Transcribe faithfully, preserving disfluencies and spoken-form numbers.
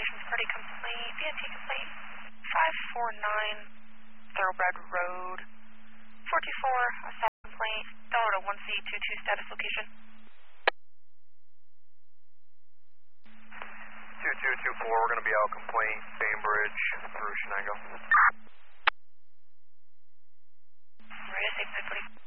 Operations Party complaint, V I P complaint, five four nine Thoroughbred Road, four two four, assault complaint, Delta one C two two status location. two two two four, we're going to be out complaint, Bainbridge through Shenango. Ready to say, buddy.